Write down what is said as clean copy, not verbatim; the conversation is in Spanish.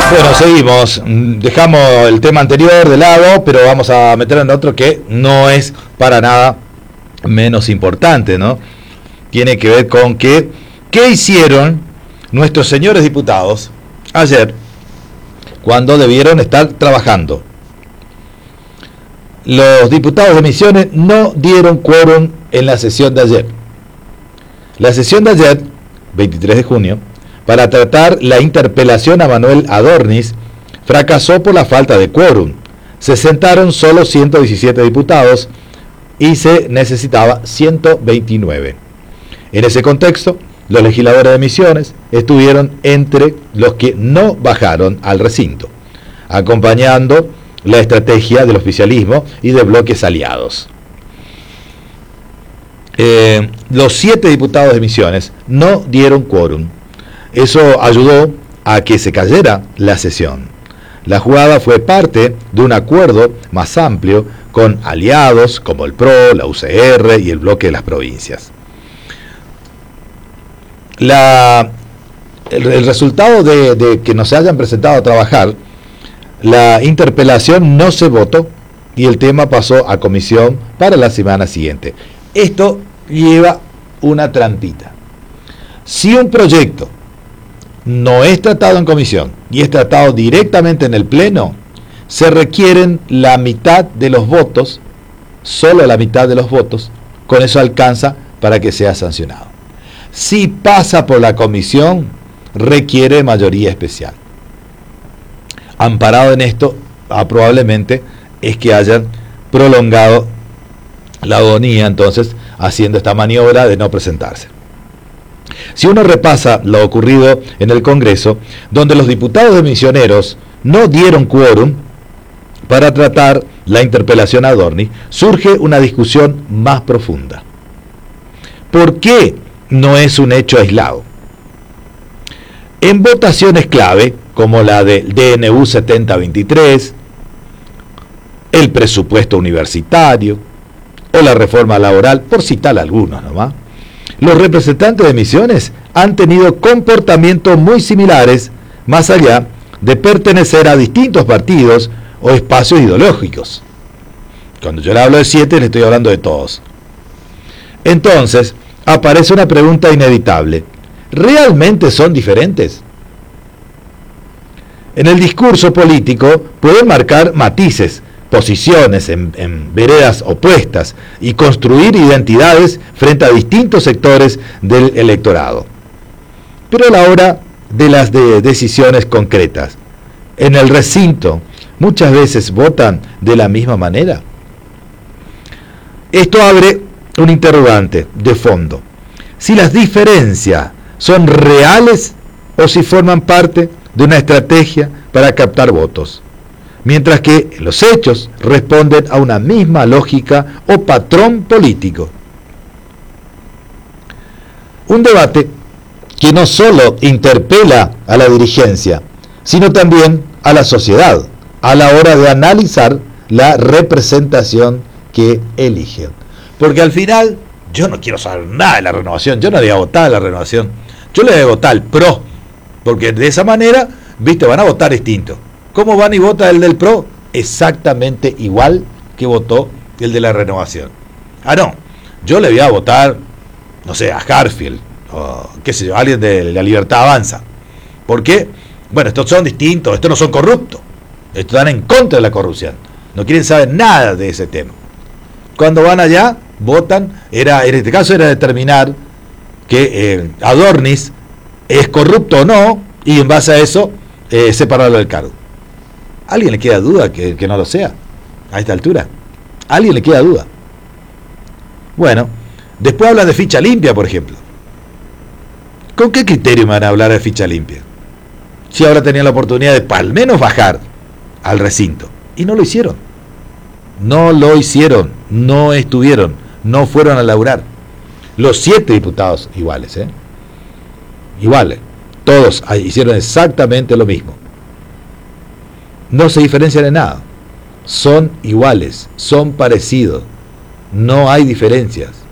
Bueno, seguimos. Dejamos el tema anterior de lado, pero vamos a meter en otro que no es para nada menos importante, ¿no? Tiene que ver con qué hicieron nuestros señores diputados ayer cuando debieron estar trabajando. Los diputados de Misiones no dieron quórum en la sesión de ayer. La sesión de ayer, 23 de junio, para tratar la interpelación a Manuel Adornis, fracasó por la falta de quórum. Se sentaron solo 117 diputados y se necesitaba 129. En ese contexto, los legisladores de Misiones estuvieron entre los que no bajaron al recinto, acompañando la estrategia del oficialismo y de bloques aliados. Los 7 diputados de Misiones no dieron quórum. Eso ayudó a que se cayera la sesión. La jugada fue parte de un acuerdo más amplio con aliados como el PRO, la UCR y el bloque de las provincias. El resultado de que no se hayan presentado a trabajar, la interpelación no se votó y el tema pasó a comisión para la semana siguiente. Esto lleva una trampita. Si un proyecto no es tratado en comisión y es tratado directamente en el pleno, se requieren la mitad de los votos, solo la mitad de los votos, con eso alcanza para que sea sancionado. Si pasa por la comisión, requiere mayoría especial. Amparado en esto, probablemente es que hayan prolongado la agonía, entonces, haciendo esta maniobra de no presentarse. Si uno repasa lo ocurrido en el Congreso, donde los diputados de Misioneros no dieron quórum para tratar la interpelación a Adornis, surge una discusión más profunda. ¿Por qué no es un hecho aislado? En votaciones clave, como la del DNU 7023, el presupuesto universitario o la reforma laboral, por citar algunos nomás, los representantes de Misiones han tenido comportamientos muy similares, más allá de pertenecer a distintos partidos o espacios ideológicos. Cuando yo le hablo de 7, le estoy hablando de todos. Entonces, aparece una pregunta inevitable. ¿Realmente son diferentes? En el discurso político pueden marcar matices, posiciones en veredas opuestas y construir identidades frente a distintos sectores del electorado. Pero a la hora de las decisiones concretas, en el recinto, muchas veces votan de la misma manera. Esto abre un interrogante de fondo. Si las diferencias son reales o si forman parte de una estrategia para captar votos, mientras que los hechos responden a una misma lógica o patrón político. Un debate que no solo interpela a la dirigencia, sino también a la sociedad, a la hora de analizar la representación que eligen. Porque al final, yo no quiero saber nada de la renovación, yo no voy a votar a la renovación, yo le voy a votar al PRO, porque de esa manera, viste, van a votar distinto. ¿Cómo van y vota el del PRO? Exactamente igual que votó el de la renovación. Ah, no, yo le voy a votar, no sé, a Harfield, o qué sé yo, a alguien de la Libertad Avanza. ¿Por qué? Bueno, estos son distintos, estos no son corruptos, estos están en contra de la corrupción, no quieren saber nada de ese tema. Cuando van allá, votan, en este caso era determinar que Adornis es corrupto o no, y en base a eso, separarlo del cargo. ¿A alguien le queda duda que no lo sea? A esta altura. ¿A alguien le queda duda? Bueno, después hablan de ficha limpia, por ejemplo. ¿Con qué criterio me van a hablar de ficha limpia? Si ahora tenían la oportunidad de al menos bajar al recinto. Y no lo hicieron. No lo hicieron. No estuvieron. No fueron a laburar. Los 7 diputados iguales, iguales. Todos hicieron exactamente lo mismo. No se diferencian en nada. Son iguales, son parecidos. No hay diferencias.